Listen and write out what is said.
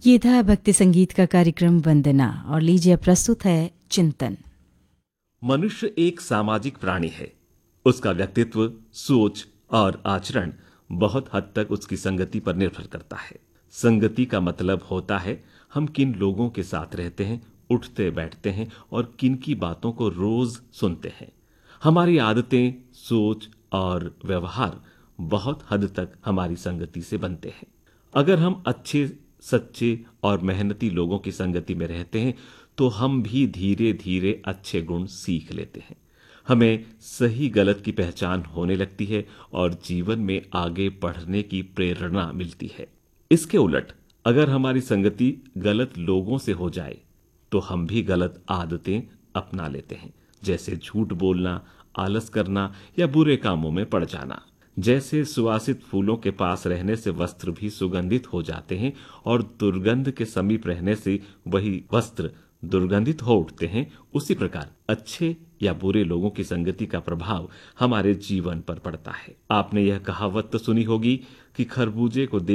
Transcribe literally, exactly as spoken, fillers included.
ये था भक्ति संगीत का कार्यक्रम वंदना और लीजिए प्रस्तुत है चिंतन। मनुष्य एक सामाजिक प्राणी है। उसका व्यक्तित्व, सोच और आचरण बहुत हद तक उसकी संगति पर निर्भर करता है। संगति का मतलब होता है हम किन लोगों के साथ रहते हैं, उठते बैठते हैं और किन की बातों को रोज सुनते हैं। हमारी आदतें, सोच और व्यवहार बहुत हद तक हमारी संगति से बनते हैं। अगर हम अच्छे, सच्चे और मेहनती लोगों की संगति में रहते हैं तो हम भी धीरे धीरे अच्छे गुण सीख लेते हैं। हमें सही गलत की पहचान होने लगती है और जीवन में आगे बढ़ने की प्रेरणा मिलती है। इसके उलट अगर हमारी संगति गलत लोगों से हो जाए तो हम भी गलत आदतें अपना लेते हैं, जैसे झूठ बोलना, आलस करना या बुरे कामों में पड़ जाना। जैसे सुवासित फूलों के पास रहने से वस्त्र भी सुगंधित हो जाते हैं और दुर्गंध के समीप रहने से वही वस्त्र दुर्गंधित हो उठते हैं, उसी प्रकार अच्छे या बुरे लोगों की संगति का प्रभाव हमारे जीवन पर पड़ता है। आपने यह कहावत तो सुनी होगी कि खरबूजे को